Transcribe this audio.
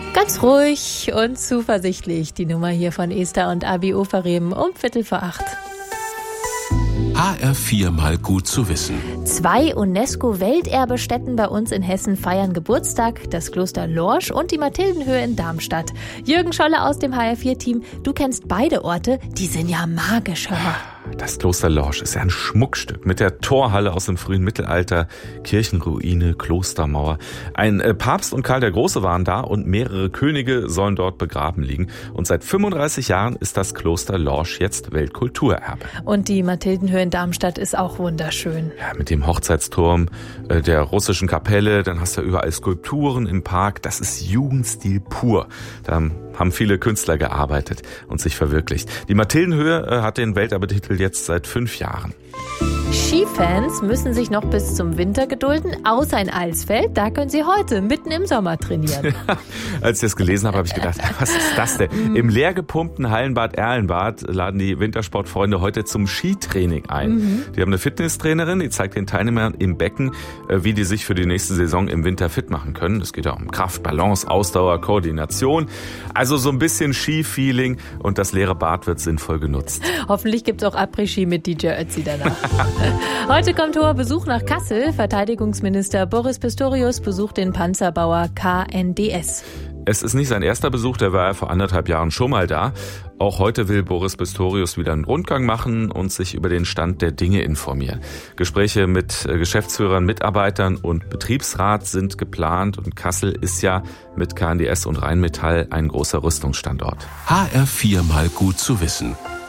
Ganz ruhig und zuversichtlich. Die Nummer hier von Esther und Abi Oferem um 7:45. HR4 mal gut zu wissen. 2 UNESCO-Welterbestätten bei uns in Hessen feiern Geburtstag, das Kloster Lorsch und die Mathildenhöhe in Darmstadt. Jürgen Scholle aus dem HR4-Team, du kennst beide Orte, die sind ja magisch, hör mal. Das Kloster Lorsch ist ja ein Schmuckstück mit der Torhalle aus dem frühen Mittelalter, Kirchenruine, Klostermauer. Ein Papst und Karl der Große waren da und mehrere Könige sollen dort begraben liegen. Und seit 35 Jahren ist das Kloster Lorsch jetzt Weltkulturerbe. Und die Mathildenhöhe in Darmstadt ist auch wunderschön. Ja, mit dem Hochzeitsturm der russischen Kapelle, dann hast du überall Skulpturen im Park. Das ist Jugendstil pur. Da haben viele Künstler gearbeitet und sich verwirklicht. Die Mathildenhöhe hat den Welterbetitel jetzt seit 5 Jahren. Skifans müssen sich noch bis zum Winter gedulden, außer in Alsfeld. Da können sie heute mitten im Sommer trainieren. Als ich das gelesen habe, habe ich gedacht, was ist das denn? Im leer gepumpten Hallenbad Erlenbad laden die Wintersportfreunde heute zum Skitraining ein. Die haben eine Fitnesstrainerin, die zeigt den Teilnehmern im Becken, wie die sich für die nächste Saison im Winter fit machen können. Es geht ja um Kraft, Balance, Ausdauer, Koordination. Also so ein bisschen Ski-Feeling und das leere Bad wird sinnvoll genutzt. Hoffentlich gibt's auch Après-Ski mit DJ Ötzi danach. Heute kommt hoher Besuch nach Kassel. Verteidigungsminister Boris Pistorius besucht den Panzerbauer KNDS. Es ist nicht sein erster Besuch, der war ja vor 1,5 Jahren schon mal da. Auch heute will Boris Pistorius wieder einen Rundgang machen und sich über den Stand der Dinge informieren. Gespräche mit Geschäftsführern, Mitarbeitern und Betriebsrat sind geplant und Kassel ist ja mit KNDS und Rheinmetall ein großer Rüstungsstandort. HR4 mal gut zu wissen.